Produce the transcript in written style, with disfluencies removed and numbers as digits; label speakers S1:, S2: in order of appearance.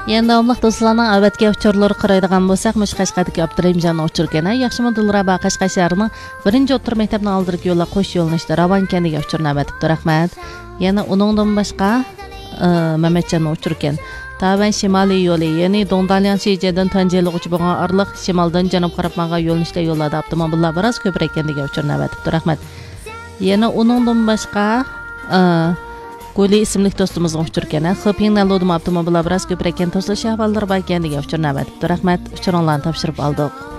S1: Endi davomliq do'stlarning avvatga uchurlari qaraydigan bo'lsak, mush Qashqardagi Abdurahimjon uchurgani yaxshimi Dilraba Qashqar shahrining 1-o'rta maktabning oldidagi yo'llar qo'sh yo'linishda Ravon kendiga uchurni avatibdi. Rahmat. Yana uningdan boshqa Mamatjon uchurgan. Taban shimoliy yo'li, ya'ni Dongdalyan Shejadan Tanjeligacha bo'lgan orliq shimoldan janub qarab manga yo'linishda yo'llarda avtomobillar biroz ko'proq kendiga uchurni avatibdi. Rahmat. Yana uningdan boshqa Guli ismli do'stimizning uchurgan. Xopingdan lo'dim avtomobillar biroz ko'proq to'silish ahvollari bor kendiga uchurni avatibdi. Rahmat. Uchurlarni topshirib oldik.